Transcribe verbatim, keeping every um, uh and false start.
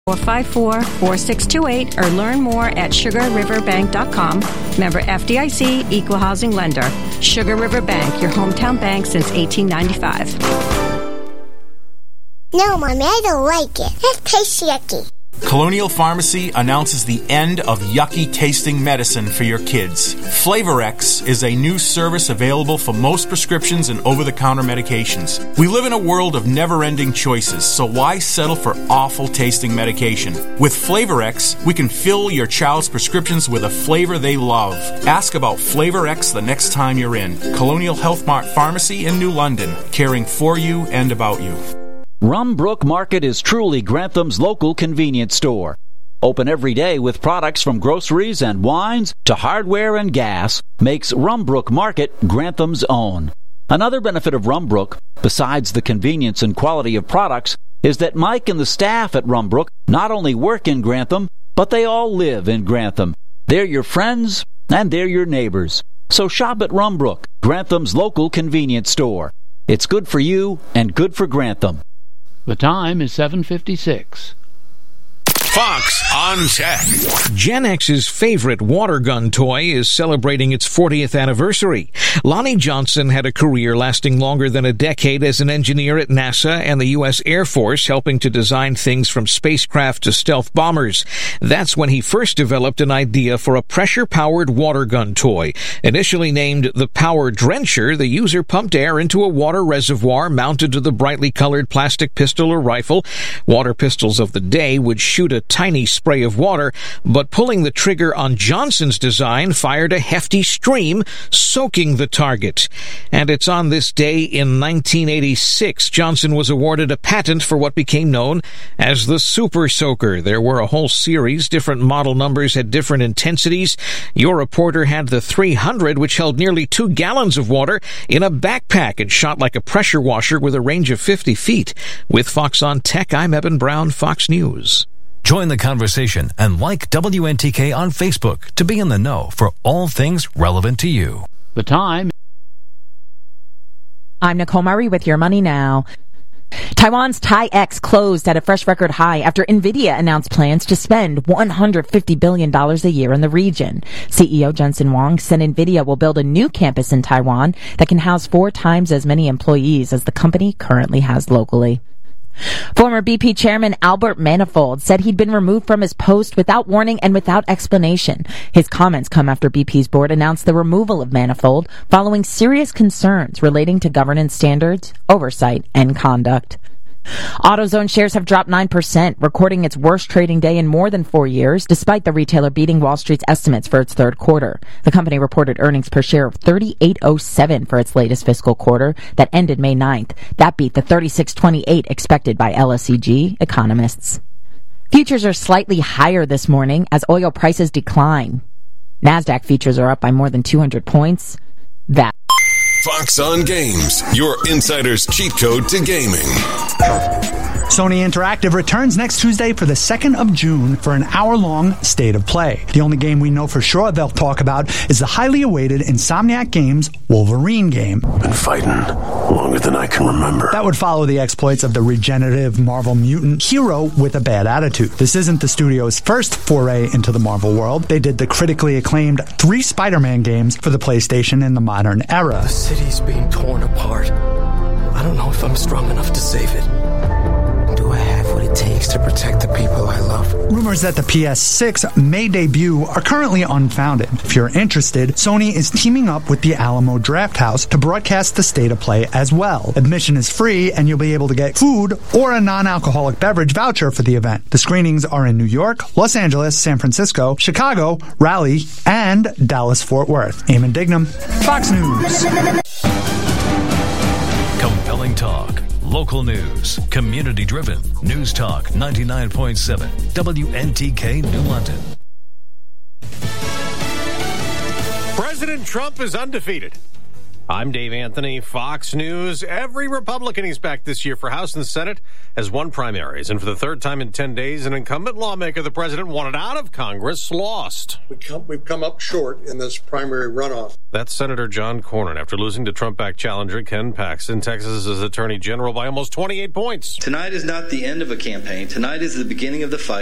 four five four, four six two eight or learn more at sugar river bank dot com. Member F D I C, Equal Housing Lender. Sugar River Bank, your hometown bank since eighteen ninety-five. No, Mommy, I don't like it. It tastes yucky. Colonial Pharmacy announces the end of yucky tasting medicine for your kids. Flavorex is a new service available for most prescriptions and over-the-counter medications. We live in a world of never-ending choices, so why settle for awful tasting medication? With Flavorex, we can fill your child's prescriptions with a flavor they love. Ask about Flavorex the next time you're in. Colonial Health Mart Pharmacy in New London, caring for you and about you. Rumbrook Market is truly Grantham's local convenience store. Open every day with products from groceries and wines to hardware and gas makes Rumbrook Market Grantham's own. Another benefit of Rumbrook, besides the convenience and quality of products, is that Mike and the staff at Rumbrook not only work in Grantham, but they all live in Grantham. They're your friends and they're your neighbors. So shop at Rumbrook, Grantham's local convenience store. It's good for you and good for Grantham. The time is seven fifty-six. Fox on Tech. Gen X's favorite water gun toy is celebrating its fortieth anniversary. Lonnie Johnson had a career lasting longer than a decade as an engineer at NASA and the U S Air Force, helping to design things from spacecraft to stealth bombers. That's when he first developed an idea for a pressure-powered water gun toy. Initially named the Power Drencher, the user pumped air into a water reservoir mounted to the brightly colored plastic pistol or rifle. Water pistols of the day would shoot a tiny spray of water, but pulling the trigger on Johnson's design fired a hefty stream, soaking the target. And it's on this day in nineteen eighty-six, Johnson was awarded a patent for what became known as the Super Soaker. There were a whole series. Different model numbers had different intensities. Your reporter had the three hundred, which held nearly two gallons of water in a backpack and shot like a pressure washer with a range of fifty feet. With Fox on Tech, I'm Eben Brown, Fox News. Join the conversation and like W N T K on Facebook to be in the know for all things relevant to you. The time. I'm Nicole Murray with your money now. Taiwan's TAIEX closed at a fresh record high after NVIDIA announced plans to spend one hundred fifty billion dollars a year in the region. C E O Jensen Huang said NVIDIA will build a new campus in Taiwan that can house four times as many employees as the company currently has locally. Former B P chairman Albert Manifold said he'd been removed from his post without warning and without explanation. His comments come after B P's board announced the removal of Manifold following serious concerns relating to governance standards, oversight, and conduct. AutoZone shares have dropped nine percent, recording its worst trading day in more than four years, despite the retailer beating Wall Street's estimates for its third quarter. The company reported earnings per share of thirty-eight oh seven for its latest fiscal quarter that ended May ninth. That beat the thirty-six twenty-eight expected by L S E G economists. Futures are slightly higher this morning as oil prices decline. NASDAQ futures are up by more than two hundred points. That Fox on Games, your insider's cheat code to gaming. Sony Interactive returns next Tuesday for the second of June for an hour-long State of Play. The only game we know for sure they'll talk about is the highly awaited Insomniac Games Wolverine game. Been fighting longer than I can remember. That would follow the exploits of the regenerative Marvel mutant hero with a bad attitude. This isn't the studio's first foray into the Marvel world. They did the critically acclaimed three Spider-Man games for the PlayStation in the modern era. The city's being torn apart. I don't know if I'm strong enough to save it. Do I have what it takes to protect the people I love? Rumors that the P S six may debut are currently unfounded. If you're interested, Sony is teaming up with the Alamo Drafthouse to broadcast the State of Play as well. Admission is free, and you'll be able to get food or a non-alcoholic beverage voucher for the event. The screenings are in New York, Los Angeles, San Francisco, Chicago, Raleigh, and Dallas-Fort Worth. Eamon Dignam, Fox News. Compelling talk. Local news, community-driven. News Talk ninety-nine point seven, W N T K New London. President Trump is undefeated. I'm Dave Anthony, Fox News. Every Republican he's back this year for House and Senate has won primaries. And for the third time in ten days, an incumbent lawmaker the president wanted out of Congress lost. We come, we've come up short in this primary runoff. That's Senator John Cornyn after losing to Trump-backed challenger Ken Paxton, Texas's attorney general, by almost twenty-eight points. Tonight is not the end of a campaign. Tonight is the beginning of the fight.